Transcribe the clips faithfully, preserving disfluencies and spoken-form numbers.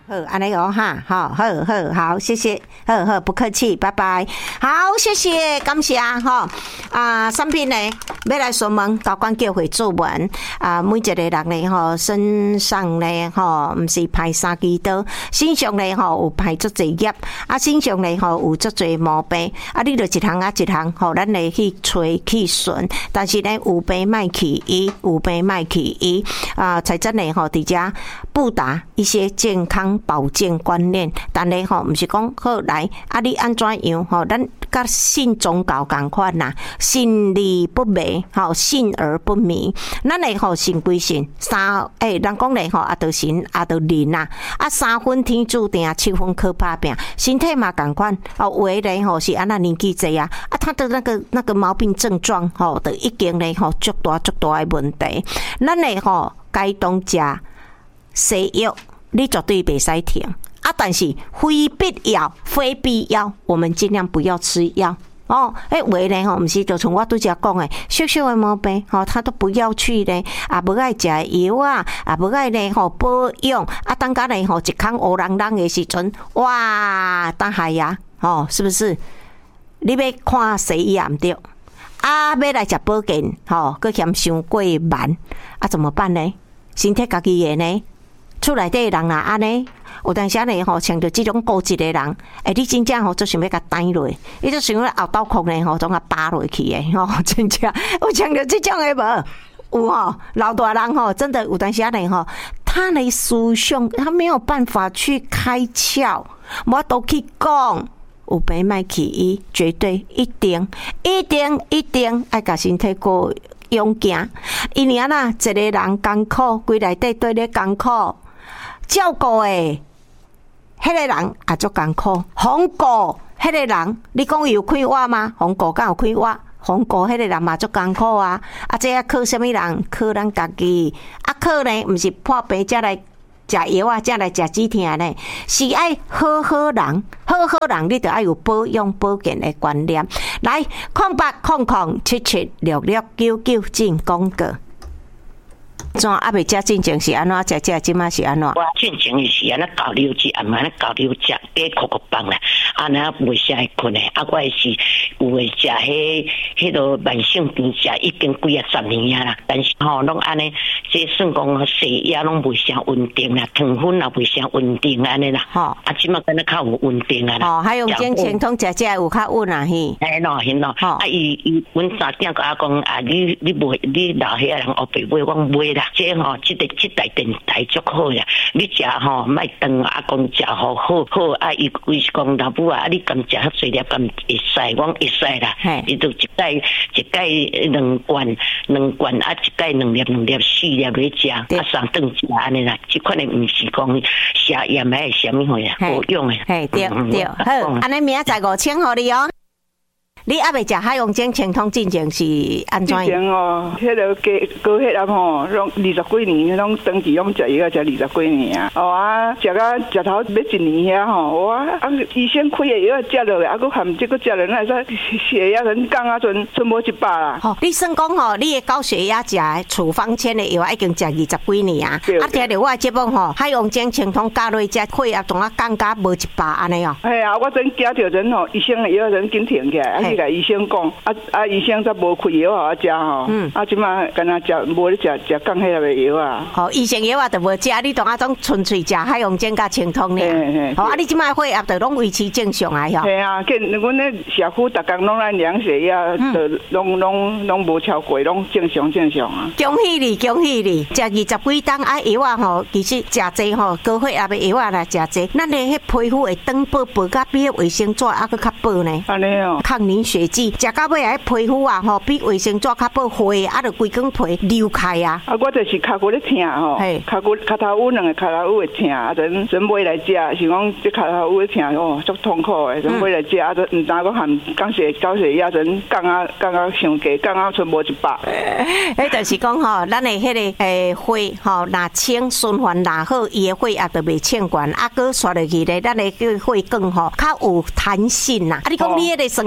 好，安尼哦哈，好，好，好，好，谢谢，好好，不客气，拜拜。好，谢谢，感谢哈。啊，产品呢，要来询问高管教会做文啊，每一个人呢，吼，身上呢，吼，唔是派三支刀，身上呢，吼，有派足侪叶，啊，身上呢，吼，有足侪毛病，啊，你着一项啊一项，吼，咱来去吹去顺，但是呢，有病莫去医，有病莫去医，啊，才真呢，吼，伫遮布达一些健康保健观念，但是吼，毋是讲好来啊，你安怎样吼？咱甲信宗教共款呐，信而不迷，吼，信而不迷。咱嘞吼信归信，三诶，人讲嘞吼，啊，着神啊，着人呐，啊，三分天注定，七分靠打拼，身体嘛共款。哦，有诶嘞吼是安那年纪济啊，啊，他的那个那个毛病症状吼，着已经嘞吼足大足大诶问题。咱嘞吼该当食西药。你绝对袂使停啊！但是非必要、非必要，我们尽量不要吃药哦。诶，为呢吼，毋是就像我拄则讲诶，小小诶毛病吼，他都不要去咧，啊，无爱食药啊，啊，无爱咧吼保养啊，等甲咧吼一空乌人人诶时阵，哇，等害呀，吼，是不是？你要看西医也毋对，啊，要来食保健吼，佮嫌伤过慢，啊，怎么办呢？身体家己诶呢？厝内底人啦，安尼有当时呢吼，像着即种固执的人，诶，你真正吼做想要甲呆落，你做想要后倒壳呢吼，总甲扒落去诶吼，真正有像着即种诶无？有吼，老大人吼，真的有当时呢吼，他的思想他没有办法去开窍，我都去讲。有病莫去医，绝对一定一定一定爱甲身体过勇行，因为啊一个人艰苦，规内底对咧艰苦。照顾诶，迄个人也足艰苦。哄顾迄个人，你讲伊有开挖吗？哄顾敢有开挖？哄顾迄个人嘛足艰苦啊！啊，这要靠什么人？靠咱家己。啊，靠呢，毋是破病才来食药啊，才来食止痛呢。是爱好好人，好好人，你着爱有保养保健诶观念。来，空八空空七七六六九九进广告。怎啊未食进前是安怎？食食即马是安怎？ 我进前是安尼交流食，啊，安尼交流食，给哭哭放啦，安尼袂啥会困诶。啊，我是有诶食迄迄个慢性病食已经几啊十年啊啦，但是吼，拢安尼，即算讲血压拢袂啥稳定啦，糖分也袂啥稳定安尼啦。吼，啊，即马敢若较有稳定啊啦。哦， 还用精清通食食有较稳啊嘿。 嘿咯，嘿咯。啊，伊伊阮三点甲我讲啊，你你买你老岁仔人后白买，我买啦。这吼，这个这台电台足好呀！你食吼，莫当阿公食好好好啊！伊伊是讲老母啊，你敢食较侪粒，敢会使？我会使啦。伊就一盖一盖两罐两罐啊，一盖两粒两粒四粒来食，啊三顿食安尼啦。这款的毋是讲下盐还是啥物货呀？好用诶。 嘿，对对，好，安尼明仔载五千互你哦。你还未食海洋精清通进前是安怎？ 之前哦，迄个高高血压吼，拢二十几年，拢长期拢食药食二十几年啊。哦啊，食到食头要一年遐吼，哇！啊，医生开的药食落，啊，佮含这个食落，那说血压人降啊，剩剩无一百啦。 吼，你算讲吼，你的高血压食的处方签的药已经食二十几年啊。啊，听着我的节目吼，海洋精清通加落只血压总啊降到无一百安尼哦。 哎啊，我真惊着人吼，医生的药人紧停起来。甲医生讲，啊啊，医生才无开药互我食吼。嗯。啊，即马干那食无咧食食降血压的药啊。 吼，医生药啊，就无食，你当啊种纯粹食海洋精甲清通呢。嘿嘿。吼，啊，你即马血压就拢维持正常啊，吼。 系啊，见阮咧社区逐工拢来量血压，就拢拢拢无超过，拢正常正常啊。 恭喜你，恭喜你！食二十几档啊药啊吼，其实食济吼，高血压的药啊来食济，咱的迄皮肤会长薄薄，甲比迄卫生纸还佫较薄呢。 安尼哦。 抗凝血剂，食到尾啊，皮肤啊吼，比卫生纸较薄，血啊，就规根皮流开啊。 啊，我就是脚骨咧疼吼，脚骨脚头有两个脚头有会疼，啊，阵阵买来食，是讲这脚头有咧疼哦，足痛苦的，阵买来食，啊，阵毋知我含降血高血压阵降啊降啊伤低，降啊剩无一百。 迄就是讲吼，咱的迄个诶血吼，若清循环若好，伊的血压就袂清悬，啊，搁刷落去咧，咱的血管吼较有弹性啦。啊，你讲你迄个酸痛部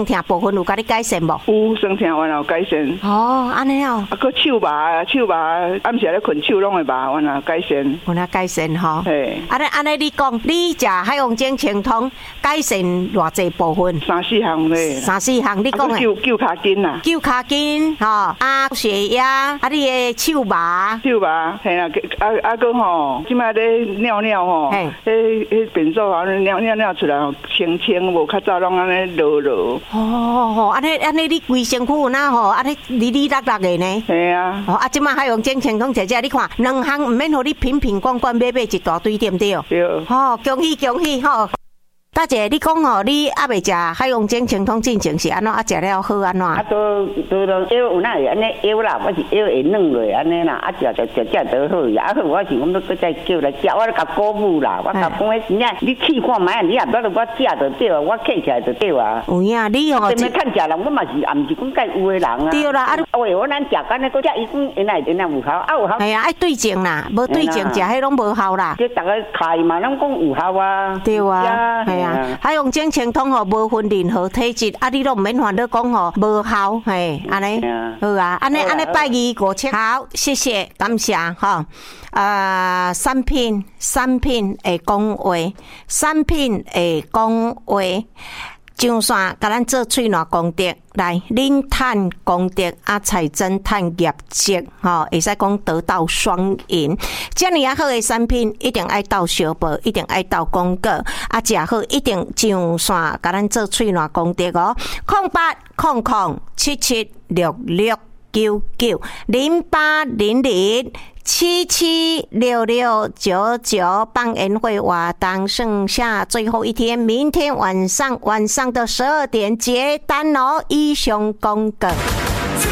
分有甲你改善无？ 有酸痛完有改善。 哦，安尼哦。 啊，个手麻，手麻，暗时咧困手拢会麻，完啊改善。 有哪改善吼？ 嘿。 安尼安尼，你讲，你食海洋精清通改善偌济部分？ 三四项咧。 三四项，你讲诶。 救救骹筋啦。 救骹筋，吼，啊血压，啊你诶手麻。 手麻，系啦，啊啊个吼，即摆咧尿尿吼，迄迄便所啊尿尿尿出来吼，清清无较早拢安尼落落。 哦吼，安尼安尼，你规身躯有哪吼，安尼哩哩落落诶呢？ 系啊。哦啊，即摆海洋精清通食食，你看两项毋免互你瓶瓶罐罐买买一大堆，对毋对？ 对。 吼，恭喜恭喜吼！大姐，你讲吼，你还未食海洋精清通进前是安怎？啊，食了好安怎？ 啊，都都都腰有哪会安尼腰啦，我是腰会软落安尼啦，啊，食着食食得好呀，啊好，我是讲要搁再叫来食，我咧甲鼓舞啦，我甲讲迄真正，你试看卖，你也不要我食就对啊，我客起来就对啊。 有影，你吼， 真要趁食人，我嘛是，也毋是讲介有诶人啊。 对啦，啊， 喂，我咱食干呢，搁只伊讲原来原来有效，啊有效。 系啊，爱对症啦，无对症食迄拢无效啦。 即逐个开嘛，拢讲有效啊。 对啊，系啊，海洋精清通吼无分任何体质，啊，你都毋免烦恼讲吼无效，嘿，安尼好啊，安尼安尼拜二五七好，谢谢，感谢吼。啊，产品产品会讲话，产品会讲话。上线甲咱做喙瘾功德，来恁趁功德啊，财政趁业绩，吼，会使讲得到双赢。遮尔啊好诶产品，一定爱到小报，一定爱到广告，啊，食好一定上线甲咱做喙瘾功德哦。空八空空七七六六九九零八零零。七七六六九九帮宴会活动剩下最后一天，明天晚上晚上的十二点结单哦，以上公告。